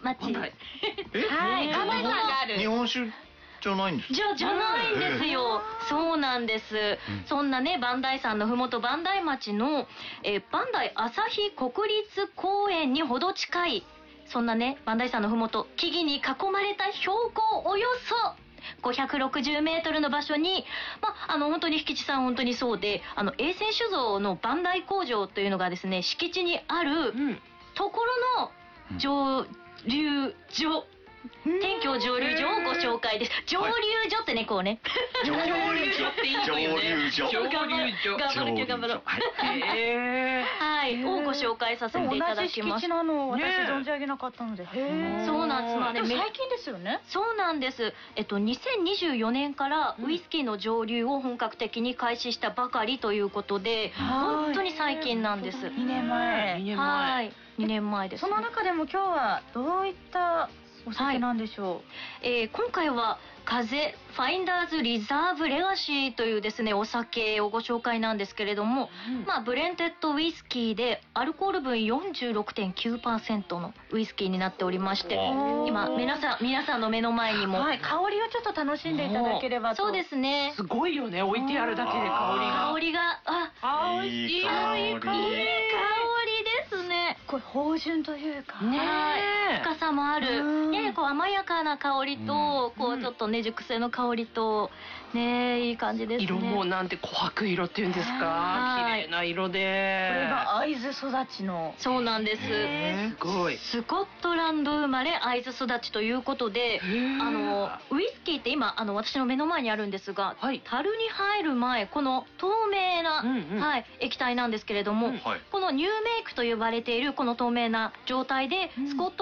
町。はい、 バンダイさんがある。 日本酒じゃないんですか？ じゃないんですよ。そうなんです。そんなね、磐梯山のふもと磐梯町の、磐梯旭国立公園にほど近い、そんなね、磐梯山のふもと、木々に囲まれた標高およそ560メートルの場所に、本当に引地さん本当にそうで、永泉酒造の磐梯工場というのがですね、敷地にあるところの蒸留所、天橋蒸留所をご紹介です。蒸留所ってね、こうね。 蒸留所っていいよね。 蒸留所。 頑張ろう。はい、をご紹介させていただきます。 同じ敷地なの、私存じ上げなかったので。 そうなんです。 最近ですよね。 そうなんです。2024年からウイスキーの蒸留を本格的に開始したばかりということで、本当に最近なんです。 2年前。 はい、2年前です。 その中でも今日はどういったお酒なんでしょう？ 今回は風ファインダーズリザーブレガシーというですね、お酒をご紹介なんですけれども、ブレンテッドウイスキーでアルコール分 46.9% のウイスキーになっておりまして、今皆さんの目の前にも、 香りをちょっと楽しんでいただければと。 そうですね。 すごいよね、置いてあるだけで香りが。 美味しい。いい香りですね。 これ芳醇というかね、深さもある、ややこう甘やかな香りと、こうちょっとね、熟成の香りとね、いい感じですね。 色もなんて琥珀色っていうんですか、綺麗な色で。 これが会津育ちの。 そうなんです。 すごい。 スコットランド生まれ会津育ちということで、ウイスキーって今私の目の前にあるんですが、樽に入る前、この透明な液体なんですけれども、このニューメイクと呼ばれているこの透明な状態でスコット